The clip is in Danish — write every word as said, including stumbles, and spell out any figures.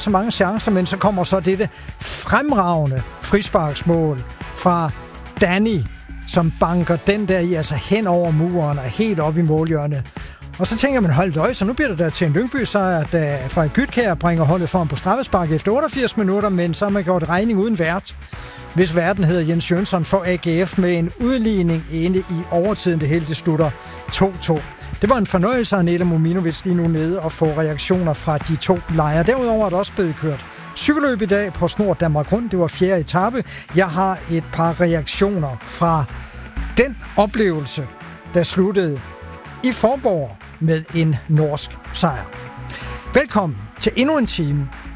så mange chancer, men så kommer så dette fremragende frisparksmål fra Danny, som banker den der i, altså hen over muren og helt op i målhjørnet. Og så tænker man, hold døj, så nu bliver det der til en Lyngby-sejr, da Frederik Gytkjær bringer holdet foran på straffespark efter otteogfirs minutter, men så har man gjort regning uden vært, hvis verden hedder Jens Jønsson for A G F med en udligning inde i overtiden. Det hele det slutter to to. Det var en fornøjelse, at Nela Mominovic lige nu nede og få reaktioner fra de to lejre. Derudover er der også blevet kørt cykelløb i dag på Snor Danmark Rundt. Det var fjerde etape. Jeg har et par reaktioner fra den oplevelse, der sluttede i Faaborg med en norsk sejr. Velkommen til endnu en time